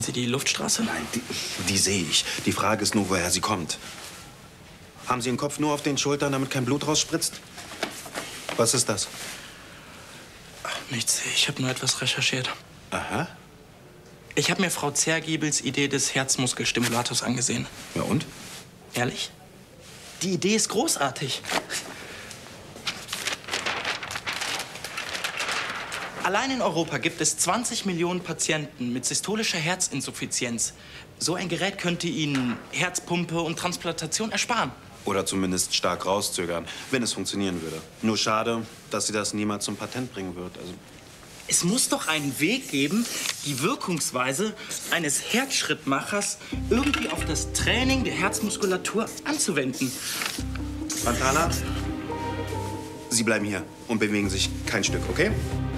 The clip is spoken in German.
Sie die Luftstraße? Nein, die sehe ich. Die Frage ist nur, woher sie kommt. Haben Sie den Kopf nur auf den Schultern, damit kein Blut rausspritzt? Was ist das? Ach, nichts. Ich habe nur etwas recherchiert. Aha. Ich habe mir Frau Zergiebels Idee des Herzmuskelstimulators angesehen. Ja, und? Ehrlich? Die Idee ist großartig. Allein in Europa gibt es 20 Millionen Patienten mit systolischer Herzinsuffizienz. So ein Gerät könnte ihnen Herzpumpe und Transplantation ersparen. Oder zumindest stark rauszögern, wenn es funktionieren würde. Nur schade, dass sie das niemals zum Patent bringen wird. Also es muss doch einen Weg geben, die Wirkungsweise eines Herzschrittmachers irgendwie auf das Training der Herzmuskulatur anzuwenden. Mantala, Sie bleiben hier und bewegen sich kein Stück, okay?